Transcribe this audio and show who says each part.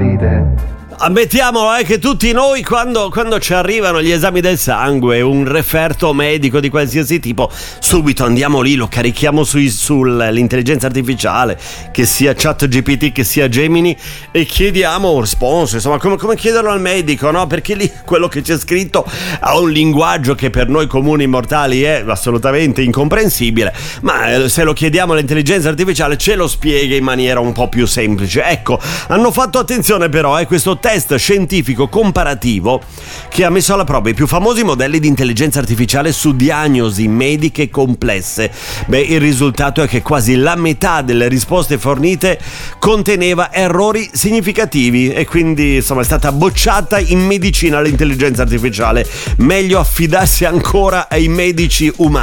Speaker 1: valide.
Speaker 2: Ammettiamo che tutti noi quando ci arrivano gli esami del sangue, un referto medico di qualsiasi tipo, subito andiamo lì, lo carichiamo sull'intelligenza artificiale, che sia ChatGPT, che sia Gemini, e chiediamo un responso, insomma, come chiederlo al medico, no? Perché lì quello che c'è scritto ha un linguaggio che per noi comuni mortali è assolutamente incomprensibile, ma se lo chiediamo all'intelligenza artificiale ce lo spiega in maniera un po' più semplice. Ecco, hanno fatto attenzione però a questo test scientifico comparativo che ha messo alla prova i più famosi modelli di intelligenza artificiale su diagnosi mediche complesse. Il risultato è che quasi la metà delle risposte fornite conteneva errori significativi e quindi insomma è stata bocciata in medicina l'intelligenza artificiale. Meglio affidarsi ancora ai medici umani.